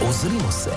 Ozrimo se.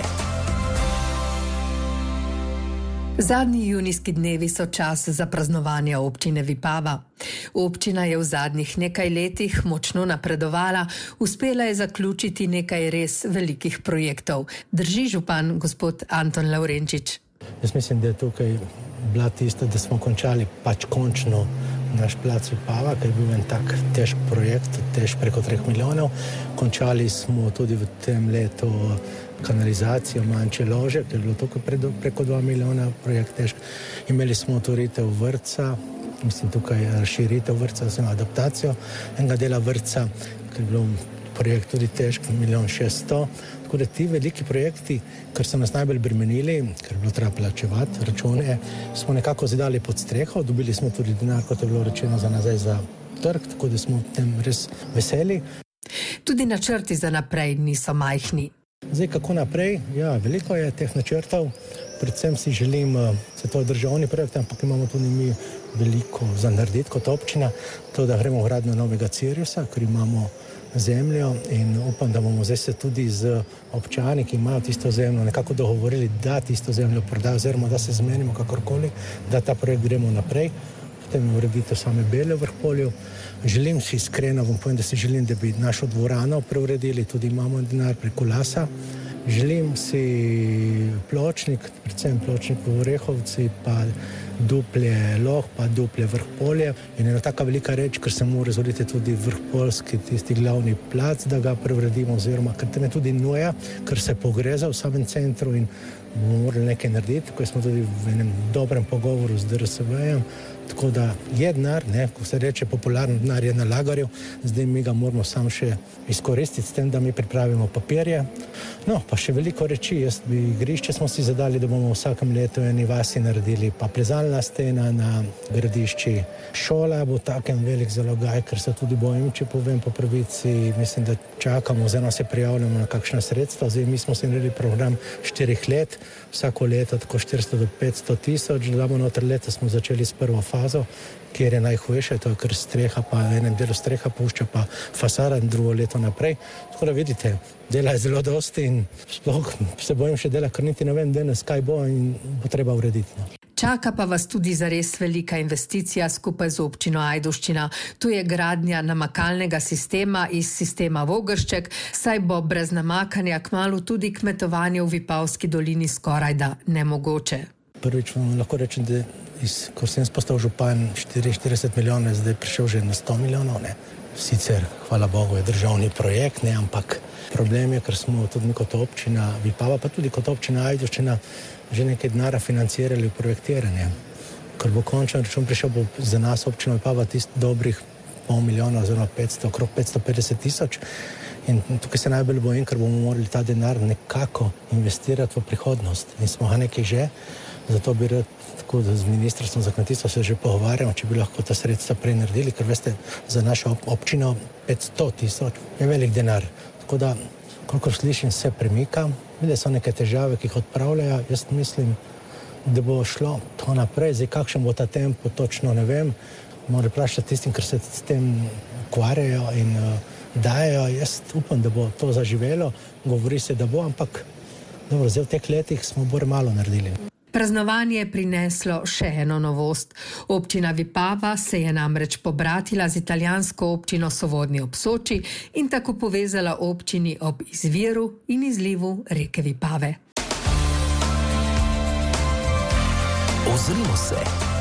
Zadnji junijski dnevi so čas za praznovanje občine Vipava. Občina je v zadnjih nekaj letih močno napredovala, uspela je zaključiti nekaj res velikih projektov. Drži župan gospod Anton Lavrenčič. Jaz mislim, da je tukaj bila tista, da smo končali končno naš plac Vipava, ker je bil en tak težk projekt, težk preko 3 milijonov. Končali smo tudi v tem letu kanalizacijo Manjše Lože, ker je bilo tukaj preko 2 milijona projekt težk. Imeli smo otvoritev vrtca, mislim tukaj razširitev vrtca, oziroma adaptacijo enega dela vrtca, ker je bilo projekt tudi težk, 1,6 milijonov. Tako da ti veliki projekti, ker so nas najbolj bremenili, ker je bilo treba plačevati račune, smo nekako zadali pod streho, dobili smo tudi denar, kot je bilo rečeno, za nazaj za trg, tako da smo tem res veseli. Tudi načrti za naprej niso majhni. Zdaj, kako naprej? Ja, veliko je teh načrtov. Predvsem si želim, se to je državni projekt, ampak imamo tudi mi veliko za narediti kot občina, to, da gremo v gradnjo novega Ciriusa, ker imamo zemljo in upam, da bomo zdaj se tudi z občani, ki imajo tisto zemljo, nekako dogovorili, da tisto zemljo prodajo, oziroma da se zmenimo kakorkoli, da ta projekt gremo naprej. Potem ureditev same Bele v Vrhpolju. Želim si iskreno, vam povem, da si želim, da bi našo dvorano preuredili, tudi imamo denar preko Lasa. Želim si pločnik, predvsem pločnik v Orehovci, pa Duplje Loh, pa Duplje Vrhpolje. In ena taka velika reč, ker se mora zgoditi tudi Vrhpoljski, tisti glavni plac, da ga preuredimo, oziroma ker tam je tudi nuja, ker se pogreza v samem centru in bomo morali nekaj narediti, ko smo tudi v enem dobrem pogovoru z DRSV-jem. Tako da je denar, ko se reče popularno, denar je na lagarju, zdaj mi ga moramo samo še izkoristiti s tem, da mi pripravimo papirje. No, pa še veliko reči, igrišče smo si zadali, da bomo vsakem letu eni vasi naredili, pa plezalna stena na gradišči. Šola bo takem velik zalogaj, ker se tudi bojim, če povem po pravici, mislim, da čakamo, oziroma se prijavljamo na kakšna sredstva. Zdaj mi smo si naredili program 4 let, vsako leto tako 400 do 500 tisoč, damo noter leta smo začeli s prvo fazo, kjer je najhujše, to je kar streha, pa v enem delu streha pušča, pa fasada in drugo leto naprej. Tako da vidite, dela je zelo dosti in sploh se bojim še dela, ker niti ne vem danes, kaj bo in bo treba urediti. Čaka pa vas tudi zares velika investicija skupaj z občino Ajdovščina. Tu je gradnja namakalnega sistema iz sistema Vogršček, saj bo brez namakanja kmalu tudi kmetovanje v Vipavski dolini skorajda nemogoče. Prvič vam lahko rečem, da ko sem postal župan 44 milijonov, zdaj prišel že na 100 milijonov. Sicer, hvala Bogu, je državni projekt, ampak problem je, ker smo tudi kot občina Vipava, pa tudi kot občina Ajdovščina že nekaj denara financirali v projektiranje. Ker bo končen račun prišel, bo za nas občina Vipava tist dobrih pol milijona, oziroma 500, okrog 550 tisoč. In tukaj se najbolj bojim, ker bomo morali ta denar nekako investirati v prihodnost. In smo ga nekaj že, zato bi rad tako z ministrstvom za kmetijstvo se že pogovarjamo, če bi lahko ta sredstva prej naredili, ker veste, za našo občino 500 tisoč je velik denar. Tako da, kolikor slišim, se premika. Vide so neke težave, ki jih odpravljajo. Jaz mislim, da bo šlo to naprej. Zdaj, kakšen bo ta tempo, točno ne vem. Moram vprašati tistim, ker se s tem ukvarjajo in dajejo. Jaz upam, da bo to zaživelo. Govori se, da bo, ampak dobro, zdaj v teh letih smo bolj malo naredili. Praznovanje je prineslo še eno novost. Občina Vipava se je namreč pobratila z italijansko občino Sovodnji ob Soči in tako povezala občini ob izviru in izlivu reke Vipave. Ozrimo se.